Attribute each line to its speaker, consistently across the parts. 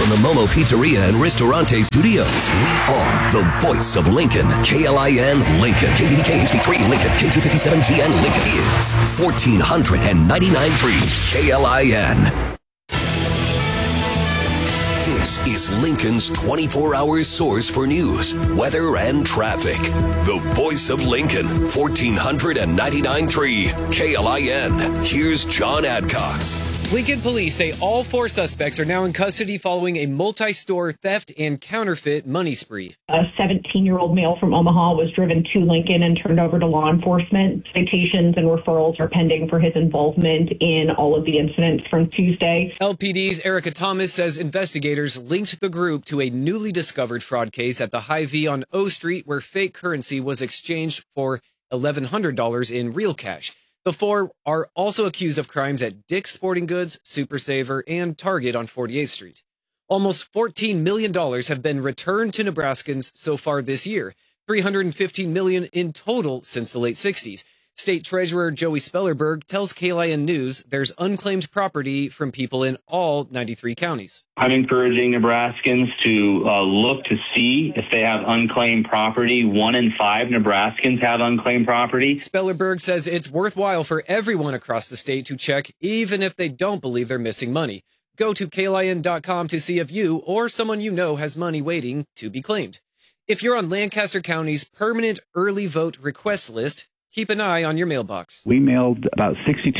Speaker 1: from the Momo Pizzeria and Ristorante Studios. We are the voice of Lincoln. KLIN Lincoln. KDDK HD3 Lincoln. K257GN Lincoln is 1499.3 KLIN. This is Lincoln's 24-hour source for news, weather, and traffic. The voice of Lincoln, 1499.3 KLIN. Here's John Adcox.
Speaker 2: Lincoln police say all 4 suspects are now in custody following a multi-store theft and counterfeit money spree.
Speaker 3: A 17-year-old male from Omaha was driven to Lincoln and turned over to law enforcement. Citations and referrals are pending for his involvement in all of the incidents from Tuesday.
Speaker 2: LPD's Erica Thomas says investigators linked the group to a newly discovered fraud case at the Hy-Vee on O Street where fake currency was exchanged for $1,100 in real cash. The 4 are also accused of crimes at Dick's Sporting Goods, Super Saver, and Target on 48th Street. Almost $14 million have been returned to Nebraskans so far this year, $315 million in total since the late 60s. State Treasurer Joey Spellerberg tells KLIN News there's unclaimed property from people in all 93 counties.
Speaker 4: I'm encouraging Nebraskans to look to see if they have unclaimed property. 1 in 5 Nebraskans have unclaimed property.
Speaker 2: Spellerberg says it's worthwhile for everyone across the state to check, even if they don't believe they're missing money. Go to KLIN.com to see if you or someone you know has money waiting to be claimed. If you're on Lancaster County's permanent early vote request list, keep an eye on your mailbox.
Speaker 5: We mailed about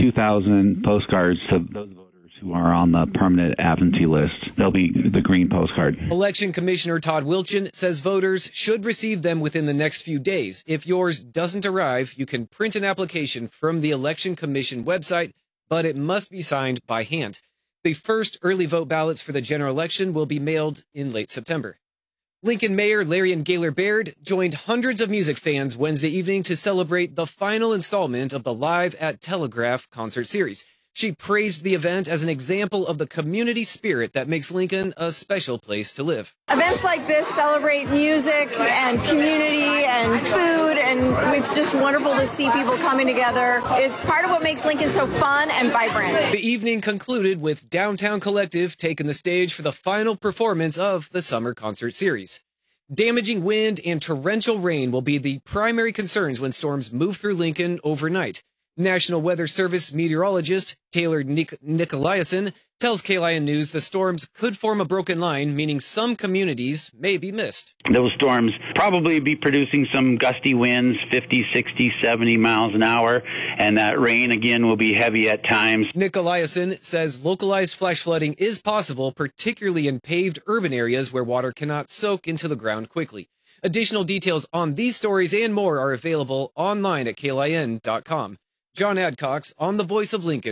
Speaker 5: 62,000 postcards to those voters who are on the permanent absentee list. They'll be the green postcard.
Speaker 2: Election Commissioner Todd Wilchin says voters should receive them within the next few days. If yours doesn't arrive, you can print an application from the Election Commission website, but it must be signed by hand. The first early vote ballots for the general election will be mailed in late September. Lincoln Mayor Larian Gaylor Baird joined hundreds of music fans Wednesday evening to celebrate the final installment of the Live at Telegraph concert series. She praised the event as an example of the community spirit that makes Lincoln a special place to live.
Speaker 6: Events like this celebrate music and community and food, and it's just wonderful to see people coming together. It's part of what makes Lincoln so fun and vibrant.
Speaker 2: The evening concluded with Downtown Collective taking the stage for the final performance of the summer concert series. Damaging wind and torrential rain will be the primary concerns when storms move through Lincoln overnight. National Weather Service meteorologist Taylor Nicolaisen tells KLIN News the storms could form a broken line, meaning some communities may be missed.
Speaker 7: Those storms probably be producing some gusty winds, 50, 60, 70 miles an hour, and that rain, again, will be heavy at times.
Speaker 2: Nicolaisen says localized flash flooding is possible, particularly in paved urban areas where water cannot soak into the ground quickly. Additional details on these stories and more are available online at KLIN.com. John Adcox on the Voice of Lincoln,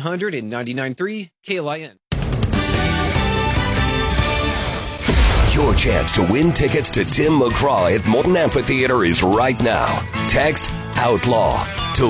Speaker 2: 1499.3 KLIN.
Speaker 1: Your chance to win tickets to Tim McGraw at Morton Amphitheater is right now. Text OUTLAW to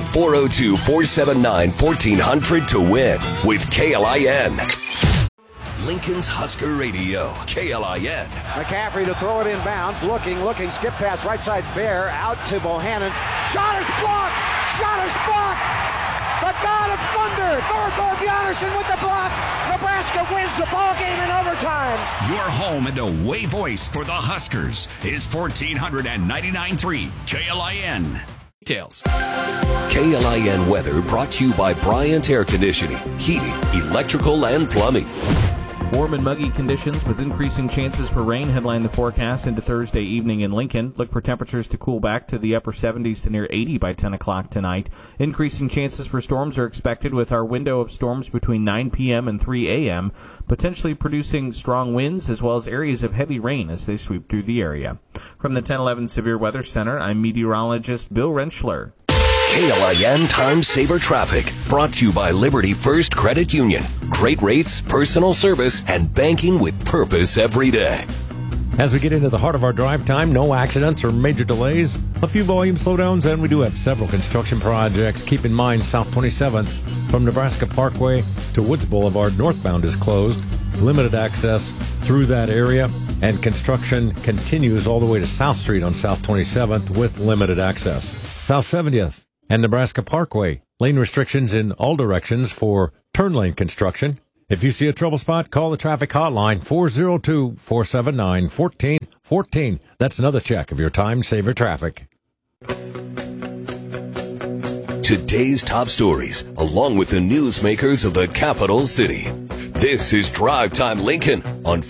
Speaker 1: 402-479-1400 to win with KLIN. Lincoln's Husker Radio, KLIN.
Speaker 8: McCaffrey to throw it in bounds. Looking, skip pass right side Bear out to Bohannon. Shot is blocked! Shot is blocked! The God of Thunder, Thorgord Bjarnason with the block. Nebraska wins the ball game in overtime.
Speaker 9: Your home and away voice for the Huskers is 1499.3 KLIN. Details.
Speaker 1: KLIN weather brought to you by Bryant Air Conditioning, Heating, Electrical, and Plumbing.
Speaker 10: Warm and muggy conditions with increasing chances for rain headline the forecast into Thursday evening in Lincoln. Look for temperatures to cool back to the upper 70s to near 80 by 10 o'clock tonight. Increasing chances for storms are expected with our window of storms between 9 p.m. and 3 a.m., potentially producing strong winds as well as areas of heavy rain as they sweep through the area. From the 1011 Severe Weather Center, I'm meteorologist Bill Rentschler.
Speaker 1: KLIN Time Saver Traffic, brought to you by Liberty First Credit Union. Great rates, personal service, and banking with purpose every day.
Speaker 11: As we get into the heart of our drive time, no accidents or major delays. A few volume slowdowns, and we do have several construction projects. Keep in mind, South 27th from Nebraska Parkway to Woods Boulevard northbound is closed. Limited access through that area, and construction continues all the way to South Street on South 27th with limited access. South 70th and Nebraska Parkway, lane restrictions in all directions for turn lane construction. If you see a trouble spot, call the traffic hotline 402-479-1414. That's another check of your time saver traffic.
Speaker 1: Today's top stories, along with the newsmakers of the capital city. This is Drive Time Lincoln on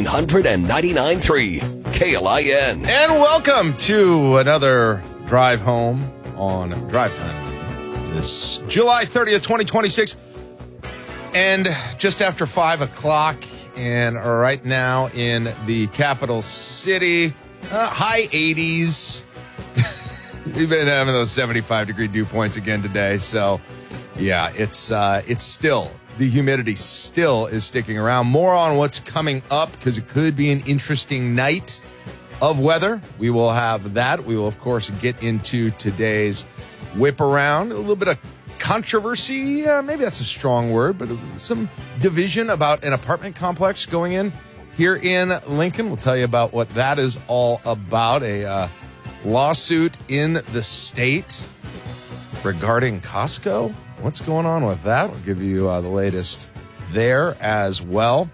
Speaker 1: 1499.3 KLIN.
Speaker 12: And welcome to another drive home on Drive Time. This July 30th, 2026. And just after 5 o'clock, and right now in the capital city, high 80s. We've been having those 75-degree dew points again today. So, yeah, it's still, the humidity still is sticking around. More on what's coming up, because it could be an interesting night of weather. We will have that. We will, of course, get into today's whip around. A little bit of controversy, maybe that's a strong word, but some division about an apartment complex going in here in Lincoln. We'll tell you about what that is all about. A lawsuit in the state regarding Costco. What's going on with that? We'll give you the latest there as well.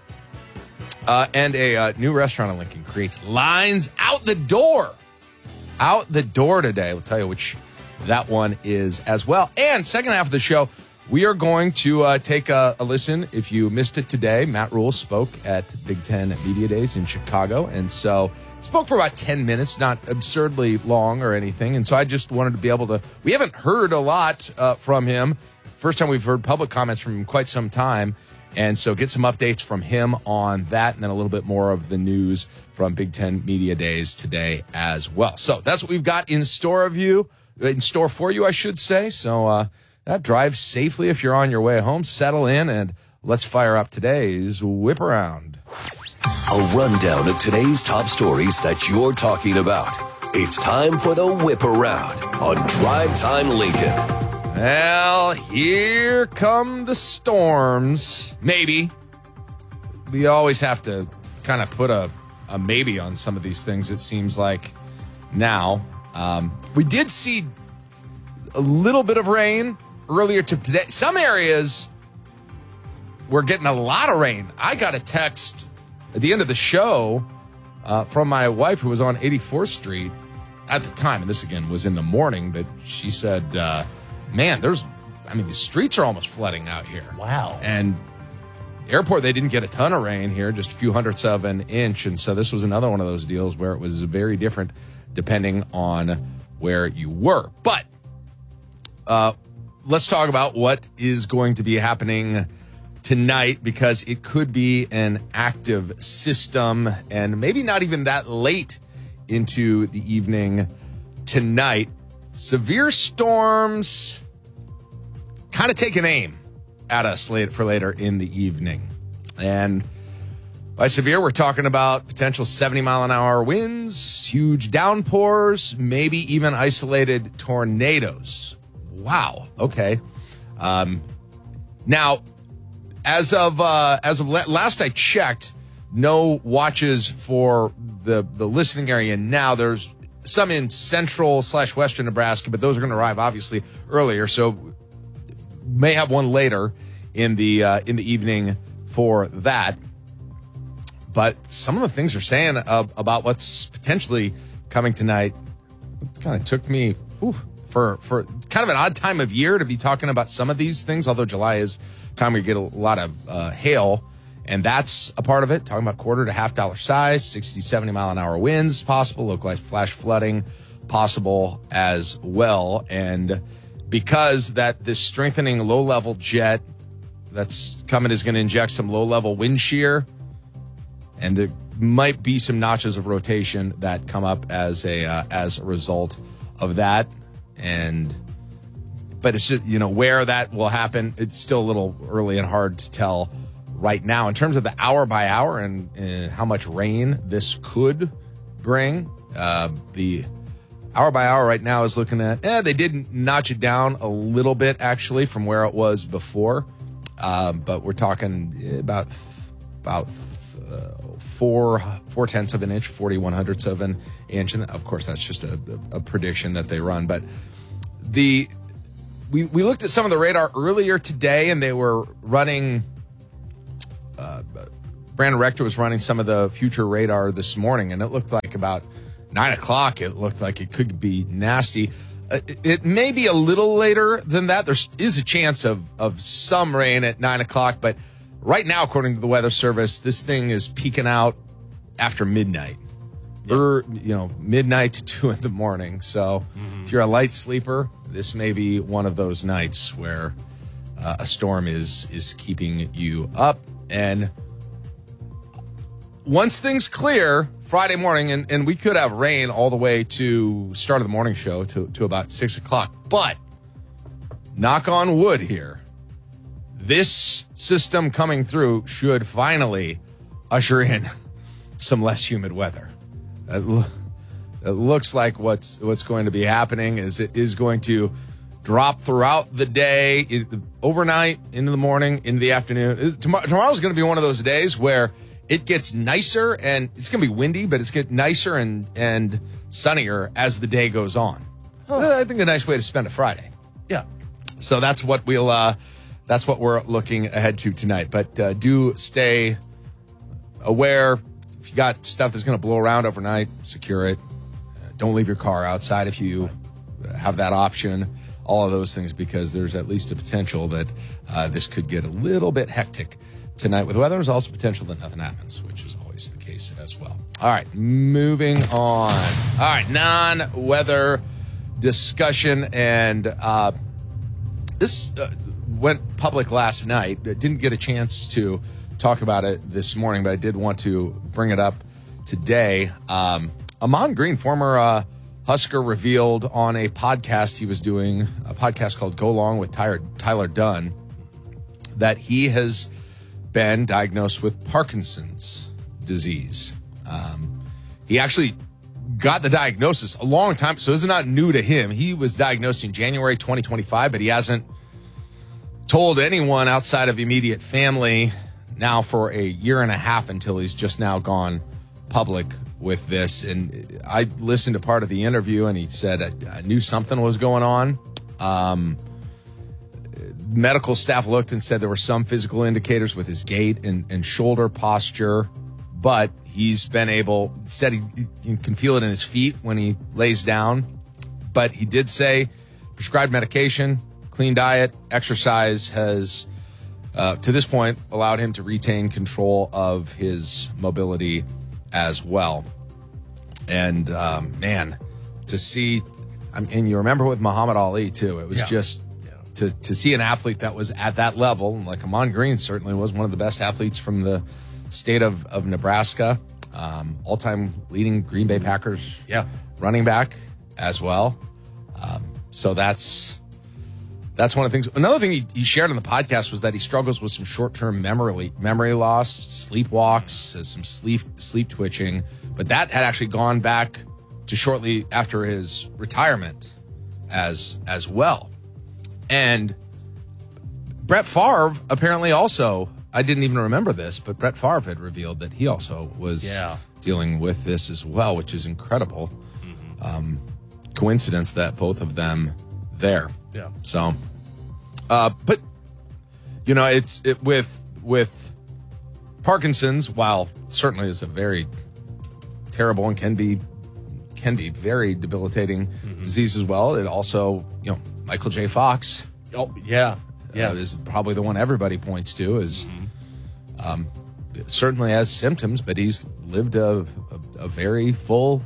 Speaker 12: And a new restaurant in Lincoln creates lines out the door. Out the door today. We'll tell you which that one is as well. And second half of the show, we are going to take a listen. If you missed it today, Matt Rule spoke at Big Ten Media Days in Chicago. And so spoke for about 10 minutes, not absurdly long or anything. And so I just wanted to be able to, we haven't heard a lot from him. First time we've heard public comments from him in quite some time. And so get some updates from him on that, and then a little bit more of the news from Big Ten Media Days today as well. So that's what we've got in store for you, I should say. So that drive safely if you're on your way home. Settle in, and let's fire up today's Whip Around.
Speaker 1: A rundown of today's top stories that you're talking about. It's time for the Whip Around on Drive Time Lincoln.
Speaker 12: Well, here come the storms. Maybe. We always have to kind of put a maybe on some of these things, it seems like now. We did see a little bit of rain earlier today. Some areas were getting a lot of rain. I got a text at the end of the show from my wife, who was on 84th Street at the time. And this, again, was in the morning. But she said, man, the streets are almost flooding out here.
Speaker 13: Wow.
Speaker 12: And airport, they didn't get a ton of rain here, just a few hundredths of an inch. And so this was another one of those deals where it was very different depending on where you were. But let's talk about what is going to be happening tonight, because it could be an active system and maybe not even that late into the evening tonight. Severe storms kind of taking aim at us for later in the evening. And by severe, we're talking about potential 70-mile-an-hour winds, huge downpours, maybe even isolated tornadoes. Wow. Okay. Now, as of last I checked, no watches for the listening area now. There's some in central/western Nebraska, but those are going to arrive obviously earlier. So may have one later in the evening for that. But some of the things they're saying about what's potentially coming tonight kind of took me for kind of an odd time of year to be talking about some of these things, although July is time we get a lot of hail, and that's a part of it. Talking about quarter to half dollar size, 60, 70-mile-an-hour winds possible, localized flash flooding possible as well. And because this strengthening low-level jet that's coming is going to inject some low-level wind shear, and there might be some notches of rotation that come up as a result of that. But it's just, where that will happen, it's still a little early and hard to tell right now. In terms of the hour by hour and how much rain this could bring, the hour by hour right now is looking at, they did notch it down a little bit actually from where it was before. But we're talking about 4/10 of an inch, 41/100ths of an inch. And of course, that's just a prediction that they run. But we looked at some of the radar earlier today, and they were running Brandon Rector was running some of the future radar this morning, and it looked like about 9 o'clock, it looked like it could be nasty. It may be a little later than that. There is a chance of some rain at 9 o'clock, but right now, according to the Weather Service, this thing is peaking out after midnight. Or, midnight to 2 in the morning. So if you're a light sleeper, this may be one of those nights where a storm is keeping you up. And once things clear Friday morning, and we could have rain all the way to start of the morning show to about 6 o'clock. But knock on wood here, this system coming through should finally usher in some less humid weather. It looks like what's going to be happening is it is going to drop throughout the day, overnight, into the morning, into the afternoon. Tomorrow's going to be one of those days where it gets nicer, and it's going to be windy, but it's getting nicer and sunnier as the day goes on. I think a nice way to spend a Friday.
Speaker 13: Yeah.
Speaker 12: So that's what that's what we're looking ahead to tonight. But do stay aware. If you got stuff that's going to blow around overnight, secure it. Don't leave your car outside if you have that option. All of those things, because there's at least a potential that this could get a little bit hectic tonight with weather. There's also potential that nothing happens, which is always the case as well. All right, moving on. All right, non-weather discussion. And this went public last night. Didn't get a chance to talk about it this morning, but I did want to bring it up today. Ahman Green, former Husker, revealed on a podcast he was doing, a podcast called Go Long with Tyler Dunn, that he has been diagnosed with Parkinson's disease. He actually got the diagnosis a long time, so this is not new to him. He was diagnosed in January 2025, but he hasn't told anyone outside of immediate family now for a year and a half, until he's just now gone public with this. And I listened to part of the interview, and he said, I knew something was going on. Medical staff looked and said there were some physical indicators with his gait and shoulder posture, but he's been said he can feel it in his feet when he lays down. But he did say prescribed medication, clean diet, exercise has to this point allowed him to retain control of his mobility as well. And man, to see, and you remember with Muhammad Ali too, it was just to see an athlete that was at that level, and like Ahman Green certainly was one of the best athletes from the state of Nebraska, all-time leading Green Bay Packers running back as well. So that's one of the things. Another thing he shared on the podcast was that he struggles with some short-term memory loss, sleepwalks, some sleep twitching, but that had actually gone back to shortly after his retirement as well. And Brett Favre apparently also, I didn't even remember this, but Brett Favre had revealed that he also was dealing with this as well, which is incredible. Coincidence that both of them there.
Speaker 13: Yeah.
Speaker 12: So, but it's with Parkinson's, while certainly is a very terrible and can be very debilitating disease as well. It also, Michael J. Fox.
Speaker 13: Oh, yeah.
Speaker 12: Is probably the one everybody points to as certainly has symptoms, but he's lived a very full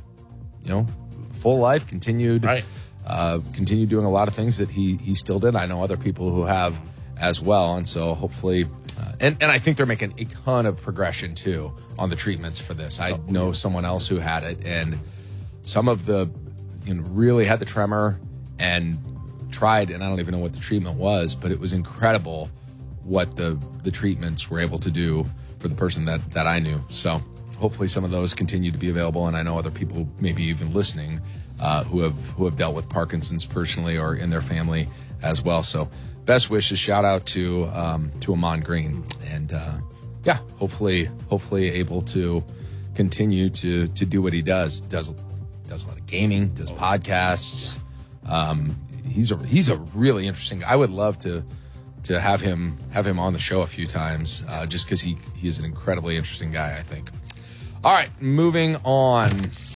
Speaker 12: life, continued doing a lot of things that he still did. I know other people who have as well. And so hopefully, and I think they're making a ton of progression too on the treatments for this. I know someone else who had it, and some of the, really had the tremor and tried, and I don't even know what the treatment was, but it was incredible what the treatments were able to do for the person that I knew. So hopefully some of those continue to be available, and I know other people maybe even listening who have dealt with Parkinson's personally or in their family as well. So best wishes, shout out to Ahman Green, and hopefully able to continue to do what he does a lot of gaming, does podcasts. He's a really interesting guy. I would love to to have him on the show a few times, just because he is an incredibly interesting guy, I think. All right, moving on.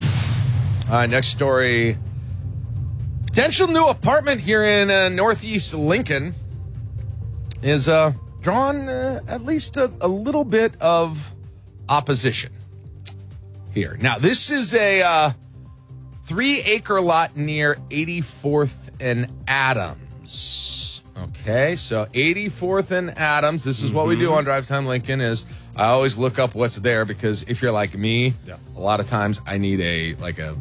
Speaker 12: Next story. Potential new apartment here in Northeast Lincoln is drawn at least a little bit of opposition here. Now, this is a 3-acre lot near 84th and Adams. Okay, so 84th and Adams. This is what we do on Drive Time Lincoln is I always look up what's there because if you're like me, a lot of times I need a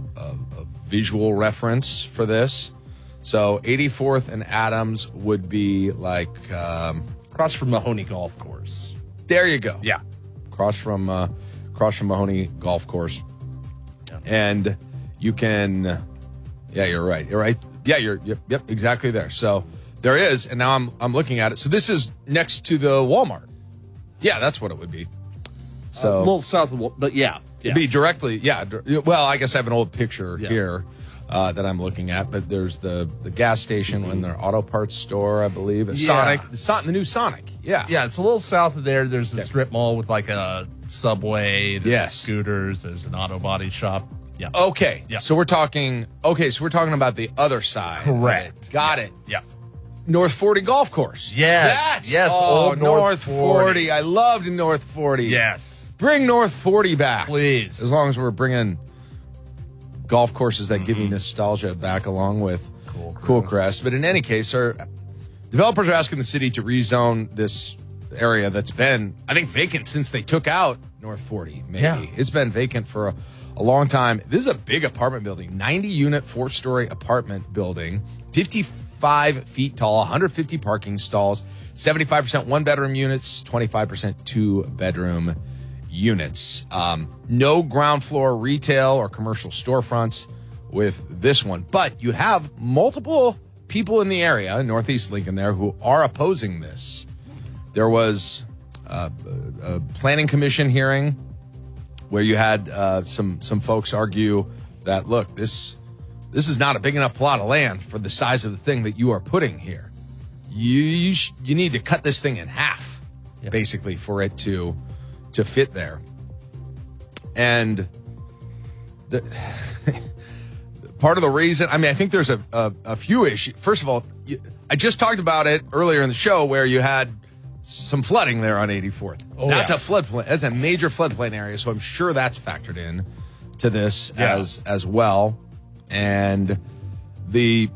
Speaker 12: visual reference for this. So 84th and Adams would be like
Speaker 13: across from Mahoney Golf Course.
Speaker 12: There you go.
Speaker 13: Yeah,
Speaker 12: across from Mahoney Golf Course, and you can. Yeah, you're right. You're right. Yeah, yep, exactly there. So there is, and now I'm looking at it. So this is next to the Walmart. Yeah, that's what it would be. So
Speaker 13: a little south of, but yeah.
Speaker 12: It'd be directly. Yeah. Well, I guess I have an old picture here that I'm looking at, but there's the gas station and their auto parts store, I believe. Sonic, the new Sonic. Yeah.
Speaker 13: Yeah, it's a little south of there. There's a strip mall with like a Subway. There's scooters. There's an auto body shop. Yeah.
Speaker 12: Okay.
Speaker 13: Yeah.
Speaker 12: So we're talking about the other side.
Speaker 13: Correct.
Speaker 12: Got it.
Speaker 13: Yeah.
Speaker 12: North 40 Golf Course.
Speaker 13: Yes. Yes.
Speaker 12: Oh, North 40. I loved North 40.
Speaker 13: Yes.
Speaker 12: Bring North 40 back.
Speaker 13: Please.
Speaker 12: As long as we're bringing golf courses that give me nostalgia back along with Cool Crest. But in any case, our developers are asking the city to rezone this area that's been, I think, vacant since they took out North 40, maybe.
Speaker 13: Yeah.
Speaker 12: It's been vacant for a long time. This is a big apartment building, 90-unit, 4-story apartment building, 55 feet tall, 150 parking stalls, 75% one-bedroom units, 25% two-bedroom units. No ground floor retail or commercial storefronts with this one. But you have multiple people in the area, in Northeast Lincoln there, who are opposing this. There was a planning commission hearing where you had some folks argue that, look, this is not a big enough plot of land for the size of the thing that you are putting here. You need to cut this thing in half, basically, for it to fit there. And part of the reason, I think there's a few issues. First of all, I just talked about it earlier in the show where you had some flooding there on 84th. That's a floodplain. That's a major floodplain area, so I'm sure that's factored in to this as well. And there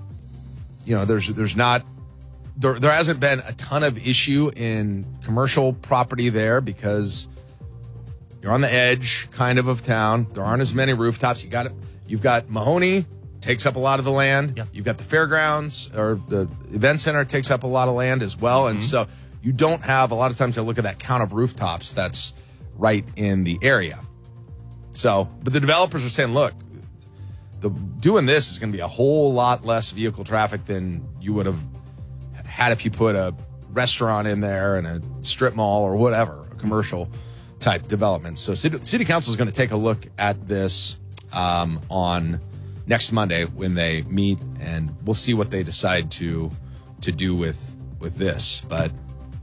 Speaker 12: hasn't been a ton of issue in commercial property there because you're on the edge kind of town. There aren't as many rooftops. You've got Mahoney takes up a lot of the land. Yeah. You've got the fairgrounds or the event center takes up a lot of land as well. And so you don't have, a lot of times I look at that count of rooftops that's right in the area. So, but the developers are saying, look, doing this is going to be a whole lot less vehicle traffic than you would have had if you put a restaurant in there and a strip mall or whatever, a commercial type development. So City Council is going to take a look at this on next Monday when they meet, and we'll see what they decide to do with this. But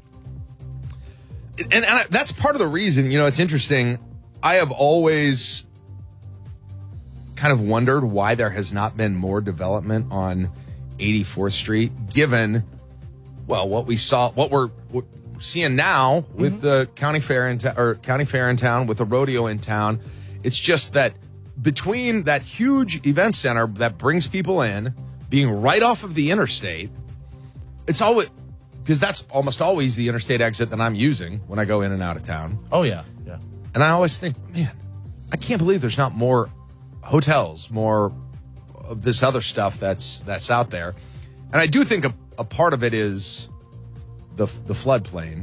Speaker 12: and that's part of the reason, it's interesting. I have always kind of wondered why there has not been more development on 84th Street, given, what we're seeing now with the county fair in town, with the rodeo in town. It's just that between that huge event center that brings people in, being right off of the interstate, it's always, because that's almost always the interstate exit that I'm using when I go in and out of town.
Speaker 13: Oh, yeah. Yeah.
Speaker 12: And I always think, man, I can't believe there's not more hotels, more of this other stuff that's out there. And I do think a part of it is the floodplain,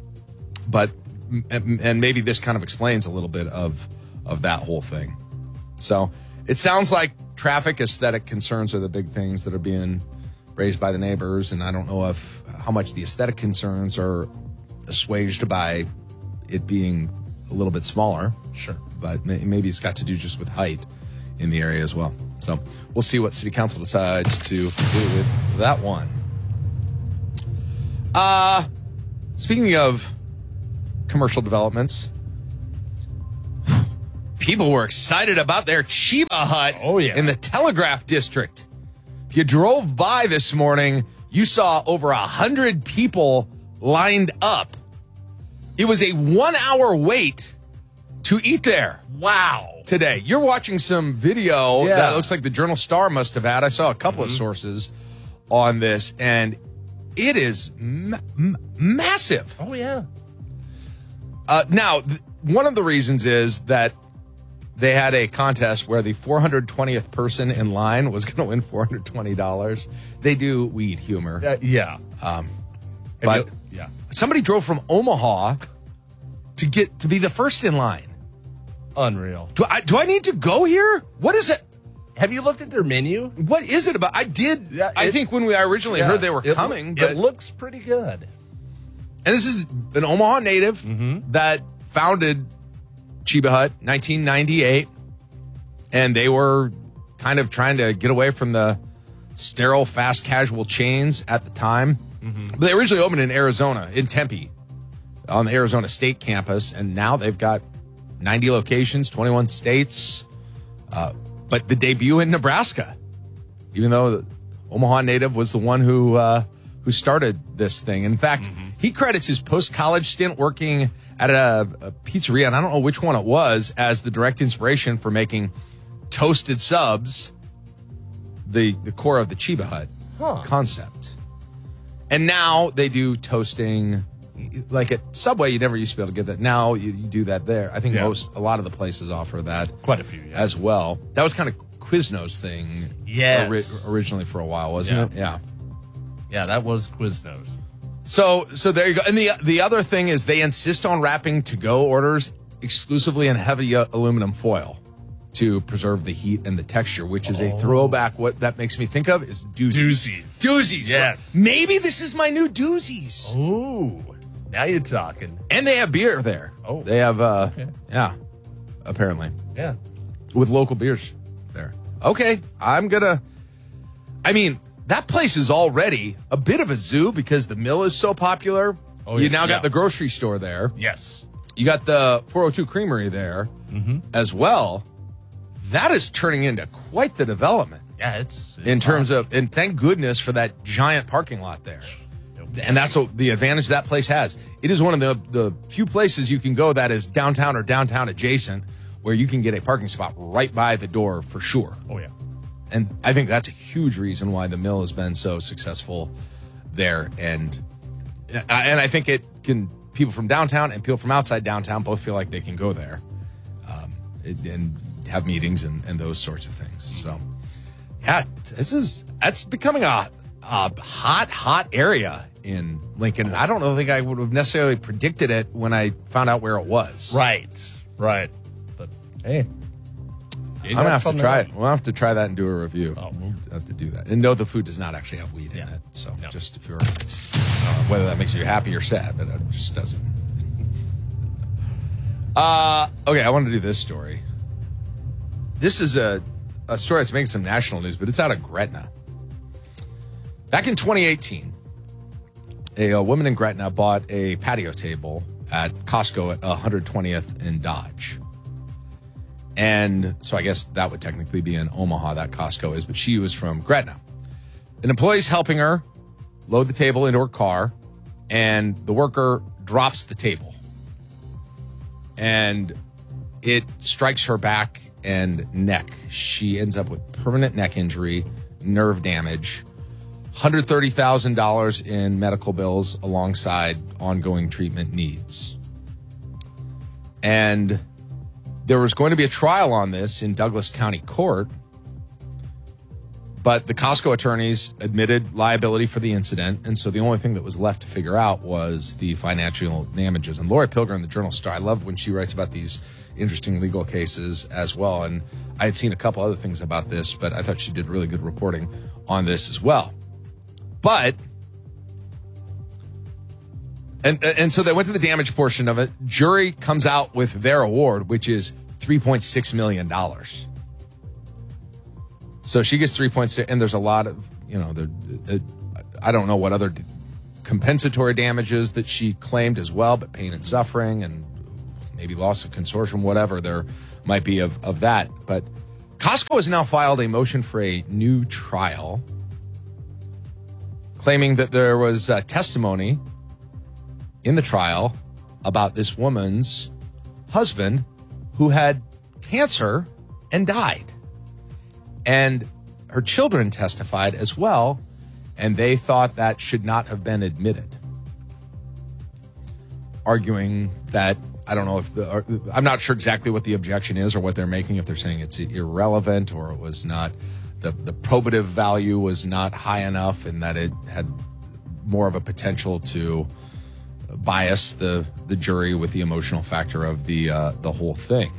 Speaker 12: and maybe this kind of explains a little bit of that whole thing. So it sounds like traffic aesthetic concerns are the big things that are being raised by the neighbors, and I don't know how much the aesthetic concerns are assuaged by it being a little bit smaller.
Speaker 13: Sure.
Speaker 12: But maybe it's got to do just with height in the area as well. So we'll see what City Council decides to do with that one. Speaking of commercial developments, people were excited about their Chiba Hut in the Telegraph District. If you drove by this morning, you saw over 100 people lined up. It was a 1-hour wait to eat there.
Speaker 13: Wow.
Speaker 12: Today. You're watching some video that looks like the Journal Star must have had. I saw a couple of sources on this, and it is massive.
Speaker 13: Oh, yeah.
Speaker 12: Now, one of the reasons is that they had a contest where the 420th person in line was going to win $420. They do weed humor. But somebody drove from Omaha to be the first in line.
Speaker 13: Unreal.
Speaker 12: Do I need to go here? What is it?
Speaker 13: Have you looked at their menu?
Speaker 12: What is it about? I did.
Speaker 13: Yeah,
Speaker 12: I think when I originally heard they were coming. But
Speaker 13: it looks pretty good.
Speaker 12: And this is an Omaha native that founded Chiba Hut 1998. And they were kind of trying to get away from the sterile, fast casual chains at the time. But they originally opened in Arizona, in Tempe, on the Arizona State campus. And now they've got 90 locations, 21 states. But the debut in Nebraska, even though the Omaha native was the one who started this thing. In fact, he credits his post-college stint working at a pizzeria, and I don't know which one it was, as the direct inspiration for making toasted subs the core of the Chiba Hut concept. And now they do toasting. Like at Subway, you never used to be able to get that. Now you do that there. I think a lot of the places offer that.
Speaker 13: Quite a few,
Speaker 12: as well. That was kind of Quiznos thing. Originally for a while, wasn't it? Yeah.
Speaker 13: Yeah, that was Quiznos.
Speaker 12: So there you go. And the other thing is they insist on wrapping to-go orders exclusively in heavy aluminum foil to preserve the heat and the texture, which is a throwback. What that makes me think of is doozies. Doozies.
Speaker 13: Yes.
Speaker 12: Maybe this is my new doozies.
Speaker 13: Ooh. Now you're talking.
Speaker 12: And they have beer there.
Speaker 13: Oh.
Speaker 12: They have, apparently.
Speaker 13: Yeah.
Speaker 12: With local beers there. Okay, that place is already a bit of a zoo because the mill is so popular. You now got the grocery store there.
Speaker 13: Yes.
Speaker 12: You got the 402 Creamery there as well. That is turning into quite the development.
Speaker 13: Yeah, it's
Speaker 12: in terms of, and thank goodness for that giant parking lot there. And that's what the advantage that place has. It is one of the few places you can go that is downtown or downtown adjacent where you can get a parking spot right by the door for sure.
Speaker 13: Oh, yeah.
Speaker 12: And I think that's a huge reason why the mill has been so successful there. And I think people from downtown and people from outside downtown both feel like they can go there and have meetings and those sorts of things. So, yeah, that's becoming a hot area in Lincoln. I don't think I would have necessarily predicted it when I found out where it was.
Speaker 13: Right. But hey,
Speaker 12: I'm gonna have to try it. We'll have to try that and do a review. We'll have to do that. And no, the food does not actually have weed in it. So just if you're whether that makes you happy or sad, but it just doesn't. Okay, I want to do this story. This is a story that's making some national news, but it's out of Gretna. Back in 2018, a woman in Gretna bought a patio table at Costco at 120th and Dodge. And so I guess that would technically be in Omaha, that Costco is, but she was from Gretna. An employee's helping her load the table into her car, and the worker drops the table. And it strikes her back and neck. She ends up with permanent neck injury, nerve damage, $130,000 in medical bills alongside ongoing treatment needs. And there was going to be a trial on this in Douglas County Court, but the Costco attorneys admitted liability for the incident, and so the only thing that was left to figure out was the financial damages. And Lori Pilgrim in the Journal Star, I love when she writes about these interesting legal cases as well, and I had seen a couple other things about this, but I thought she did really good reporting on this as well. But, and so they went to the damage portion of it. Jury comes out with their award, which is $3.6 million. So she gets 3.6, and there's a lot of, I don't know what other compensatory damages that she claimed as well, but pain and suffering and maybe loss of consortium, whatever there might be of that. But Costco has now filed a motion for a new trial, claiming that there was testimony in the trial about this woman's husband who had cancer and died. And her children testified as well, and they thought that should not have been admitted. Arguing that, I don't know if I'm not sure exactly what the objection is or what they're making, if they're saying it's irrelevant or it was not, the probative value was not high enough and that it had more of a potential to bias the jury with the emotional factor of the whole thing.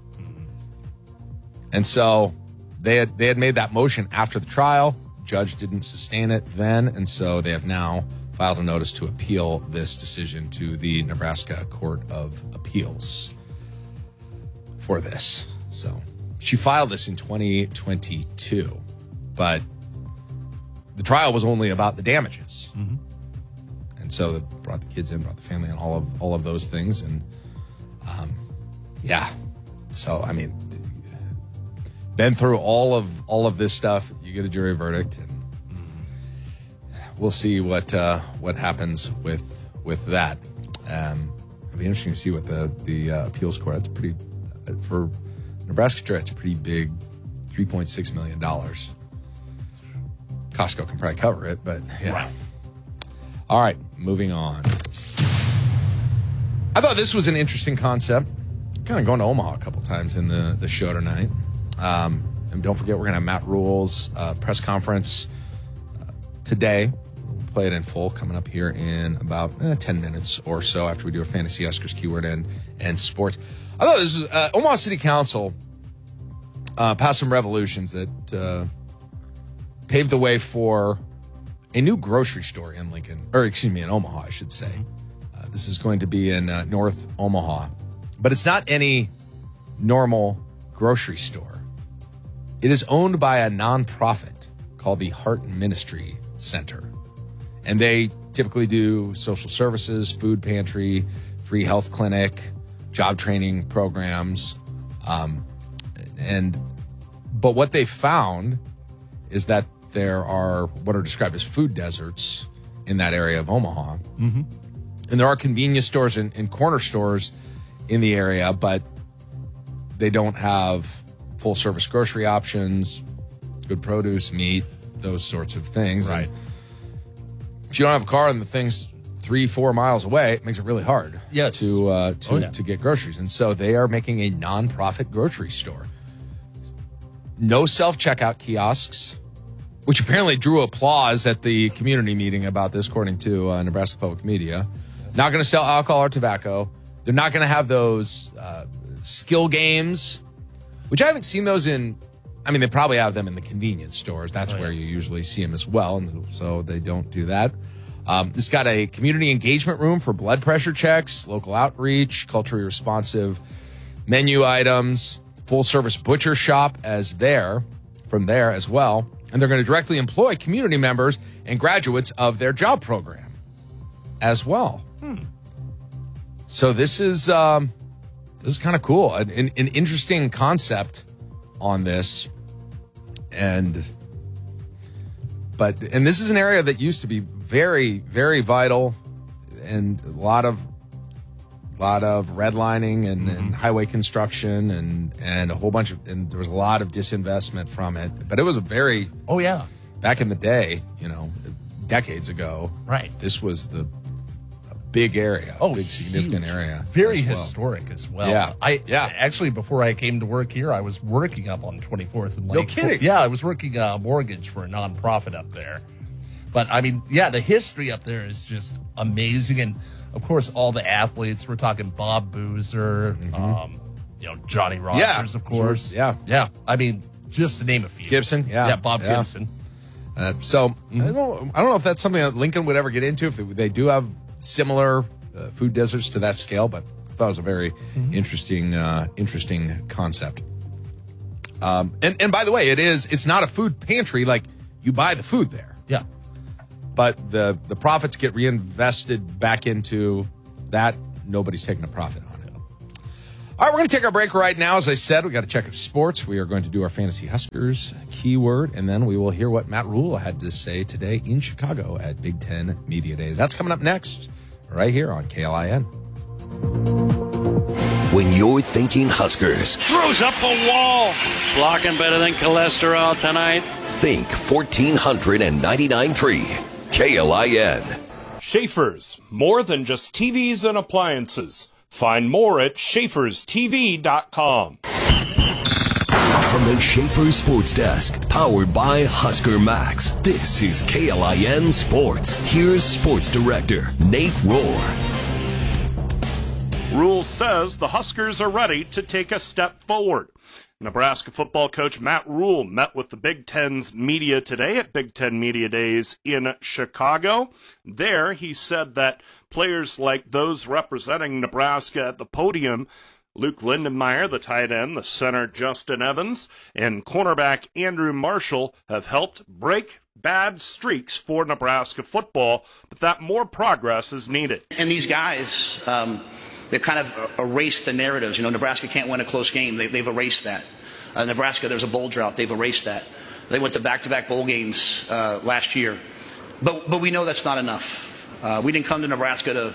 Speaker 12: And so they had made that motion after the trial. Judge didn't sustain it then, and so they have now filed a notice to appeal this decision to the Nebraska Court of Appeals for this. So she filed this in 2022, but the trial was only about the damages. Mm-hmm. And so they brought the kids in, brought the family in, all of those things. And yeah, so I mean, been through all of this stuff. You get a jury verdict, and we'll see what happens with that. It'll be interesting to see what the appeals court. That's pretty for Nebraska jury. It's a pretty big, $3.6 million. Costco can probably cover it, but yeah. Right. All right, moving on. I thought this was an interesting concept. Kind of going to Omaha a couple times in the show tonight. And don't forget, we're going to have Matt Rule's press conference today. We'll play it in full coming up here in about 10 minutes or so after we do a Fantasy Huskers keyword and sports. I thought this was Omaha City Council passed some resolutions that paved the way for a new grocery store in in Omaha, I should say. This is going to be in North Omaha, but it's not any normal grocery store. It is owned by a nonprofit called the Heart Ministry Center. And they typically do social services, food pantry, free health clinic, job training programs. But what they found is that there are what are described as food deserts in that area of Omaha. Mm-hmm. And there are convenience stores and corner stores in the area, but they don't have full service grocery options, good produce, meat, those sorts of things. Right. And if you don't have a car and the thing's 3-4 miles away, it makes it really hard to get groceries. And so they are making a nonprofit grocery store. No self-checkout kiosks, which apparently drew applause at the community meeting about this, according to Nebraska Public Media. Not going to sell alcohol or tobacco. They're not going to have those skill games, which I haven't seen those in. I mean, they probably have them in the convenience stores. That's where you usually see them as well, and so they don't do that. It's got a community engagement room for blood pressure checks, local outreach, culturally responsive menu items, full-service butcher shop from there as well. And they're going to directly employ community members and graduates of their job program as well. So this is kind of cool, an interesting concept on this, and this is an area that used to be very, very vital, and a lot of redlining and highway construction and a whole bunch of, and there was a lot of disinvestment from it. But it was a very back in the day, decades ago. Right, this was a big area, big significant area,
Speaker 13: very historic as well. Actually, before I came to work here, I was working up on 24th and Lake.
Speaker 12: No kidding.
Speaker 13: Yeah, I was working mortgage for a nonprofit up there. But I mean, the history up there is just amazing, and of course, all the athletes. We're talking Bob Boozer, Johnny Rogers, of course. Yeah. I mean, just to name a few.
Speaker 12: Gibson,
Speaker 13: Bob Gibson.
Speaker 12: I don't know if that's something that Lincoln would ever get into. If they do have similar food deserts to that scale, but I thought it was a very interesting concept. And by the way, it's not a food pantry. Like, you buy the food there.
Speaker 13: Yeah.
Speaker 12: but the profits get reinvested back into that. Nobody's taking a profit on it. All right, we're going to take our break right now. As I said, we got to check out sports. We are going to do our Fantasy Huskers keyword, and then we will hear what Matt Rhule had to say today in Chicago at Big Ten Media Days. That's coming up next, right here on KLIN.
Speaker 1: When you're thinking Huskers,
Speaker 14: throws up a wall. Blocking better than cholesterol tonight.
Speaker 1: Think 1499.3 KLIN.
Speaker 15: Schaefer's, more than just TVs and appliances. Find more at schaeferstv.com.
Speaker 1: From the Schaefer Sports Desk, powered by Husker Max, this is KLIN Sports. Here's Sports Director Nate Rohr.
Speaker 15: Rhule says the Huskers are ready to take a step forward. Nebraska football coach Matt Rhule met with the Big Ten's media today at Big Ten Media Days in Chicago. There, he said that players like those representing Nebraska at the podium, Luke Lindenmeyer, the tight end, the center Justin Evans, and cornerback Andrew Marshall have helped break bad streaks for Nebraska football, but that more progress is needed.
Speaker 16: And these guys, they've kind of erased the narratives. You know, Nebraska can't win a close game. They've erased that. Nebraska, there's a bowl drought. They've erased that. They went to back-to-back bowl games last year. But we know that's not enough. We didn't come to Nebraska to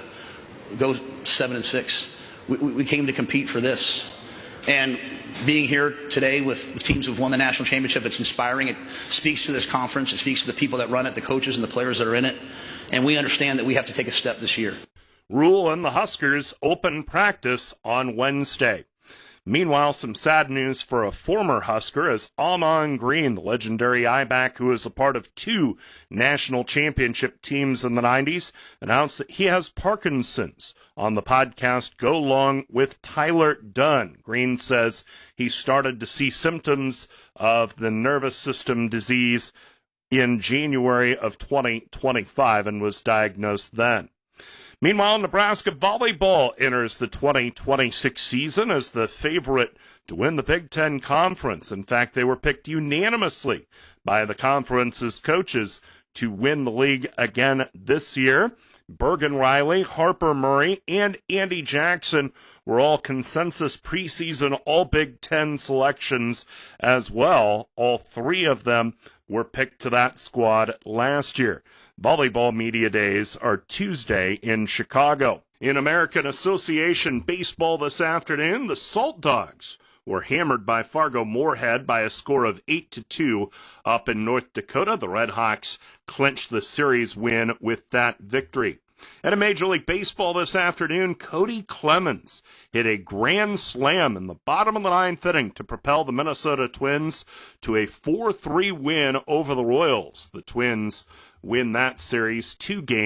Speaker 16: go 7-6. We came to compete for this. And being here today with teams who've won the national championship, it's inspiring. It speaks to this conference. It speaks to the people that run it, the coaches and the players that are in it. And we understand that we have to take a step this year.
Speaker 15: Rhule and the Huskers open practice on Wednesday. Meanwhile, some sad news for a former Husker as Ahman Green, the legendary I-back who is a part of 2 national championship teams in the 90s, announced that he has Parkinson's on the podcast Go Long with Tyler Dunn. Green says he started to see symptoms of the nervous system disease in January of 2025 and was diagnosed then. Meanwhile, Nebraska volleyball enters the 2026 season as the favorite to win the Big Ten Conference. In fact, they were picked unanimously by the conference's coaches to win the league again this year. Bergen Riley, Harper Murray, and Andy Jackson were all consensus preseason All-Big Ten selections as well. All 3 of them were picked to that squad last year. Volleyball Media Days are Tuesday in Chicago. In American Association Baseball this afternoon, the Salt Dogs were hammered by Fargo Moorhead by a score of 8-2 up in North Dakota. The Red Hawks clinched the series win with that victory. And in Major League Baseball this afternoon, Cody Clemens hit a grand slam in the bottom of the 9th inning to propel the Minnesota Twins to a 4-3 win over the Royals. The Twins win that series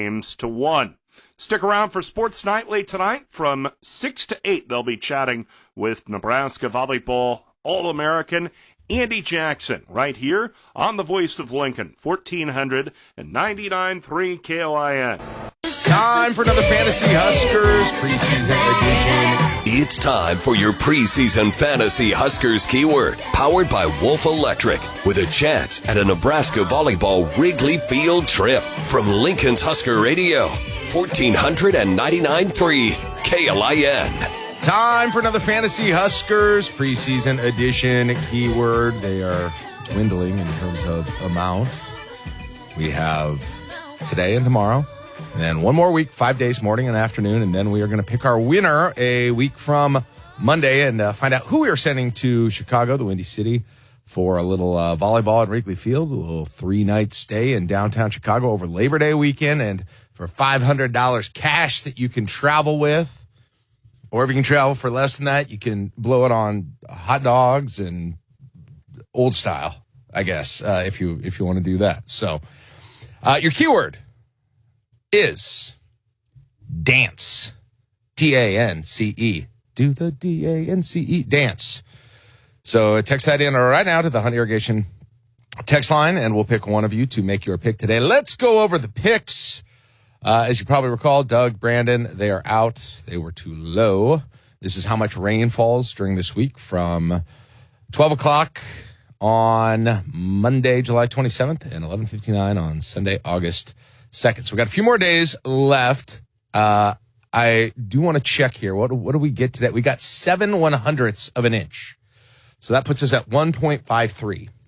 Speaker 15: 2-1. Stick around for Sports Nightly tonight from 6 to 8. They'll be chatting with Nebraska volleyball All-American Andy Jackson right here on the Voice of Lincoln, 1499.3 KLIN.
Speaker 12: Time for another Fantasy Huskers preseason edition.
Speaker 1: It's time for your preseason Fantasy Huskers keyword, powered by Wolf Electric, with a chance at a Nebraska volleyball Wrigley Field trip from Lincoln's Husker Radio, 1499.3 KLIN.
Speaker 12: Time for another Fantasy Huskers preseason edition keyword. They are dwindling in terms of amount. We have today and tomorrow. And then one more week, 5 days, morning and afternoon, and then we are going to pick our winner a week from Monday and find out who we are sending to Chicago, the Windy City, for a little volleyball at Wrigley Field, a little 3-night stay in downtown Chicago over Labor Day weekend, and for $500 cash that you can travel with. Or if you can travel for less than that, you can blow it on hot dogs and old style, I guess, if you want to do that. So your keyword is dance. D-A-N-C-E. Do the D-A-N-C-E. Dance. So text that in right now to the Hunt Irrigation text line, and we'll pick one of you to make your pick today. Let's go over the picks. As you probably recall, Doug, Brandon, they are out. They were too low. This is how much rain falls during this week from 12 o'clock on Monday, July 27th, and 11:59 on Sunday, August seconds. So we got a few more days left. I do want to check here. What do we get today? We got 7/100ths of an inch. So that puts us at 1.53.